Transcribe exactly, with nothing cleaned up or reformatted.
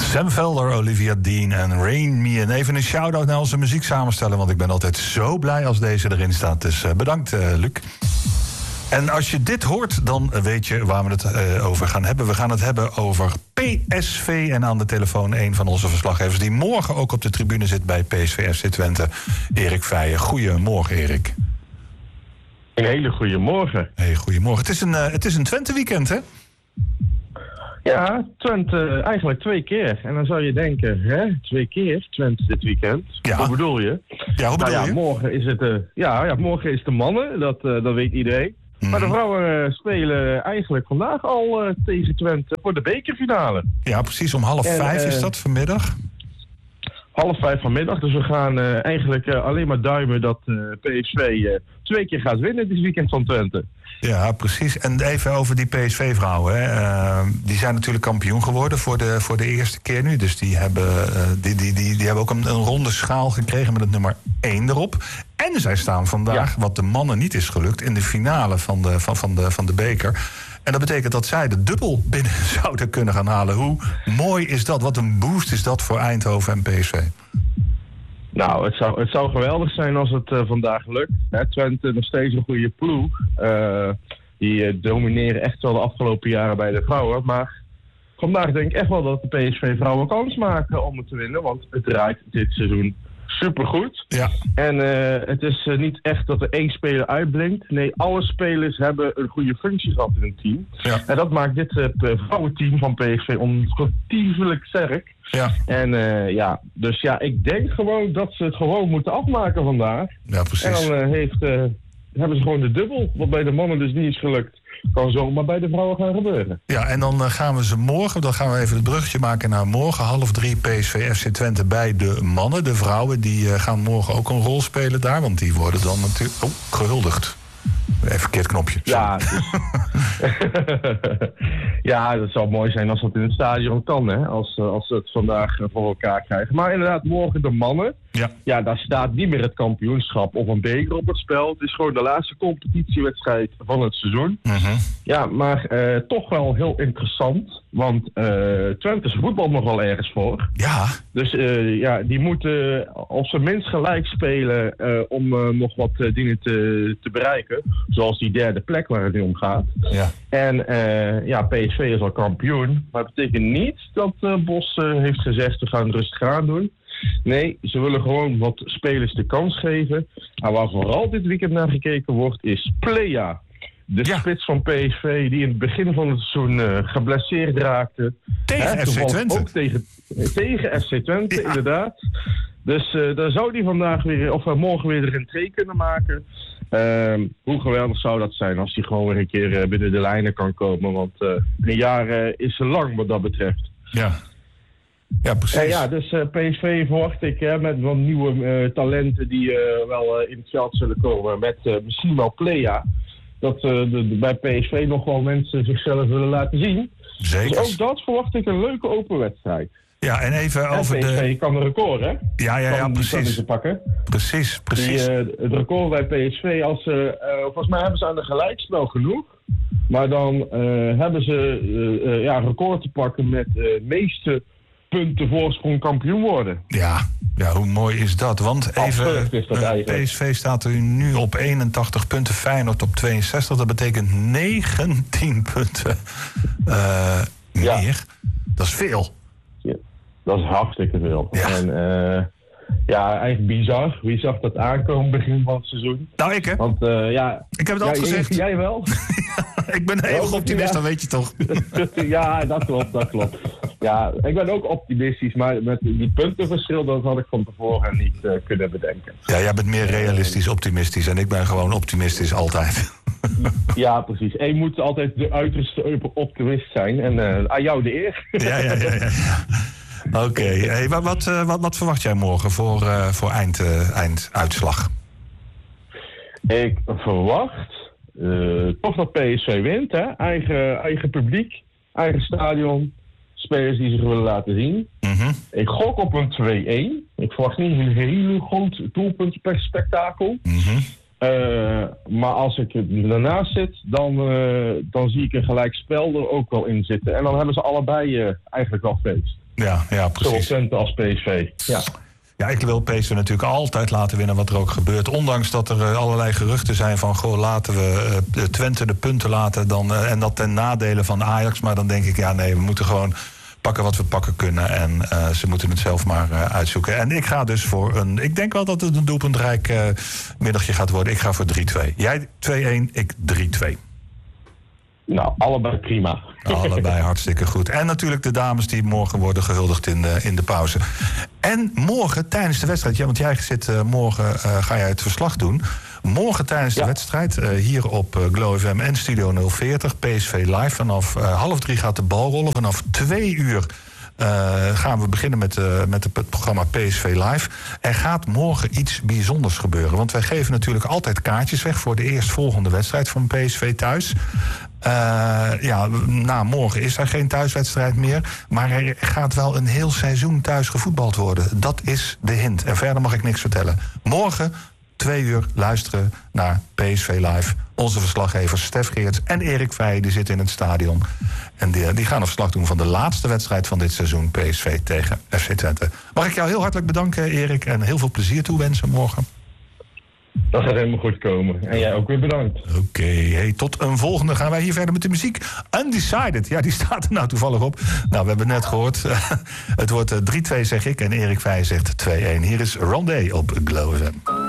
Sam Velder, Olivia Dean en Rain Me. En even een shout-out naar onze muzieksamensteller, want ik ben altijd zo blij als deze erin staat. Dus uh, bedankt, uh, Luc. En als je dit hoort, dan weet je waar we het uh, over gaan hebben. We gaan het hebben over P S V. En aan de telefoon een van onze verslaggevers die morgen ook op de tribune zit bij P S V F C Twente, Erik Feijen. Goedemorgen, Erik. Een hele goede morgen. Hey, goedemorgen. Het is een, uh, het is een Twente-weekend, hè? Ja, Twente eigenlijk twee keer. En dan zou je denken, hè, twee keer Twente dit weekend. Ja. Hoe bedoel je? Ja, hoe bedoel nou ja, je? morgen is het, uh, ja, ja, morgen is de mannen, dat, uh, dat weet iedereen. Mm-hmm. Maar de vrouwen uh, spelen eigenlijk vandaag al uh, tegen Twente voor de bekerfinale. Ja, precies. Om half en, vijf uh, is dat vanmiddag. Half vijf vanmiddag. Dus we gaan uh, eigenlijk uh, alleen maar duimen dat uh, P S V uh, twee keer gaat winnen dit weekend van Twente. Ja, precies. En even over die P S V-vrouwen. Hè. Uh, die zijn natuurlijk kampioen geworden voor de, voor de eerste keer nu. Dus die hebben, uh, die, die, die, die hebben ook een, een ronde schaal gekregen met het nummer één erop. En zij staan vandaag, ja. wat de mannen niet is gelukt, in de finale van de, van, van de, van de beker. En dat betekent dat zij de dubbel binnen zouden kunnen gaan halen. Hoe mooi is dat? Wat een boost is dat voor Eindhoven en P S V? Nou, het zou, het zou geweldig zijn als het uh, vandaag lukt. Hè, Twente nog steeds een goede ploeg. Uh, die uh, domineren echt wel de afgelopen jaren bij de vrouwen. Maar vandaag denk ik echt wel dat de P S V-vrouwen kans maken om het te winnen. Want het draait dit seizoen supergoed. Ja. En uh, het is uh, niet echt dat er één speler uitblinkt. Nee, alle spelers hebben een goede functie gehad in een team. Ja. En dat maakt dit uh, vrouwenteam van P S V ongelooflijk sterk. Ja. En uh, ja, dus ja, ik denk gewoon dat ze het gewoon moeten afmaken vandaag. Ja, precies. En dan uh, heeft, uh, hebben ze gewoon de dubbel, wat bij de mannen dus niet is gelukt. Kan zomaar bij de vrouwen gaan gebeuren. Ja, en dan uh, gaan we ze morgen, dan gaan we even het bruggetje maken naar morgen. Half drie P S V F C Twente bij de mannen. De vrouwen die uh, gaan morgen ook een rol spelen daar, want die worden dan natuurlijk oh, gehuldigd. Even verkeerd knopje. Ja, dus... ja, dat zou mooi zijn als dat in het stadion kan, hè? Als, als ze het vandaag voor elkaar krijgen. Maar inderdaad, morgen de mannen. Ja. ja, daar staat niet meer het kampioenschap of een beker op het spel. Het is gewoon de laatste competitiewedstrijd van het seizoen. Uh-huh. Ja, maar uh, toch wel heel interessant. Want uh, Twente voetbal nog wel ergens voor. Ja. Dus uh, ja, die moeten op zijn minst gelijk spelen uh, om uh, nog wat uh, dingen te, te bereiken. Zoals die derde plek waar het nu om gaat. Ja. En uh, ja, P S V is al kampioen. Maar dat betekent niet dat uh, Bos uh, heeft gezegd we gaan rustig aan doen. Nee, ze willen gewoon wat spelers de kans geven. En waar vooral dit weekend naar gekeken wordt is Plea. De ja. spits van P S V die in het begin van het seizoen uh, geblesseerd raakte. Tegen Hè, F C Twente. Ook tegen, tegen F C Twente, ja. inderdaad. Dus uh, daar zou die vandaag weer, of uh, morgen weer een rentree kunnen maken. Uh, hoe geweldig zou dat zijn als hij gewoon weer een keer uh, binnen de lijnen kan komen. Want uh, een jaar uh, is lang wat dat betreft. Ja. Ja, precies. Uh, ja, dus uh, P S V verwacht ik hè, met wat nieuwe uh, talenten die uh, wel uh, in het veld zullen komen. Met uh, misschien wel Plea. Dat uh, de, de, bij P S V nog wel mensen zichzelf willen laten zien. Zeker. Dus ook dat verwacht ik een leuke open wedstrijd. Ja, en even en over P S V de... kan een record, hè? Ja, ja, ja, precies. Ze pakken. Precies, precies. Die, uh, het record bij P S V, als ze, uh, volgens mij hebben ze aan de gelijkspel genoeg. Maar dan uh, hebben ze uh, uh, ja, een record te pakken met de uh, meeste punten voorsprong kampioen worden. Ja, ja, hoe mooi is dat? Want even, uh, P S V staat er nu op eenentachtig punten, Feyenoord op tweeënzestig. Dat betekent negentien punten uh, ja. meer. Dat is veel. Ja, dat is hartstikke veel. Ja. En uh, ja, eigenlijk bizar. Wie zag dat aankomen begin van het seizoen? Nou, ik hè? Want uh, ja... Ik heb het altijd ja, gezegd. Jij wel? Ik ben heel erg optimist, ja. Dat weet je toch? Ja, dat klopt, dat klopt. Ja, ik ben ook optimistisch, maar met die puntenverschil, dat had ik van tevoren niet uh, kunnen bedenken. Ja, jij bent meer realistisch optimistisch en ik ben gewoon optimistisch altijd. Ja, precies. En je moet altijd de uiterste optimist zijn en uh, aan jou de eer. Ja, ja, ja. ja, ja. Oké, okay. Hey, wat, wat, wat, wat verwacht jij morgen voor, uh, voor eind, uh, einduitslag? Ik verwacht uh, toch dat P S V wint, hè? Eigen, eigen publiek, eigen stadion, spelers die zich willen laten zien. Mm-hmm. Ik gok op een twee-een. Ik verwacht niet een hele groot doelpuntspektakel. Mm-hmm. Uh, maar als ik ernaast zit, dan, uh, dan zie ik een gelijk spel er ook wel in zitten. En dan hebben ze allebei uh, eigenlijk wel feest. Ja, ja, precies. Zowel Twente als P S V. Ja. Ja, ik wil P S V natuurlijk altijd laten winnen wat er ook gebeurt. Ondanks dat er uh, allerlei geruchten zijn van... goh, laten we uh, Twente de punten laten dan, uh, en dat ten nadele van Ajax. Maar dan denk ik, ja nee, we moeten gewoon pakken wat we pakken kunnen. En uh, ze moeten het zelf maar uh, uitzoeken. En ik ga dus voor een... Ik denk wel dat het een doelpuntrijk uh, middagje gaat worden. Ik ga voor drie twee. Jij twee-een, ik drie twee. Nou, allebei prima. Allebei hartstikke goed. En natuurlijk de dames die morgen worden gehuldigd in de, in de pauze. En morgen tijdens de wedstrijd... Ja, want jij zit uh, morgen, uh, ga jij het verslag doen. Morgen tijdens de ja. wedstrijd, uh, hier op uh, Glow F M en Studio nul veertig... P S V live. Vanaf uh, half drie gaat de bal rollen. Vanaf twee uur... Uh, gaan we beginnen met, uh, met het programma P S V Live. Er gaat morgen iets bijzonders gebeuren. Want wij geven natuurlijk altijd kaartjes weg... voor de eerstvolgende wedstrijd van P S V thuis. Uh, ja, na morgen is er geen thuiswedstrijd meer. Maar er gaat wel een heel seizoen thuis gevoetbald worden. Dat is de hint. En verder mag ik niks vertellen. Morgen... twee uur luisteren naar P S V Live. Onze verslaggevers Stef Geerts en Erik Vij, die zitten in het stadion. En die, die gaan een verslag doen van de laatste wedstrijd van dit seizoen... P S V tegen F C Twente. Mag ik jou heel hartelijk bedanken, Erik... en heel veel plezier toewensen morgen. Dat gaat helemaal goed komen. En jij ook weer bedankt. Oké, okay, hey, tot een volgende. Gaan wij hier verder met de muziek. Undecided, ja, die staat er nou toevallig op. Nou, we hebben net gehoord. Het wordt drie twee, zeg ik. En Erik Vij zegt twee-een. Hier is Rondé op Glow F M.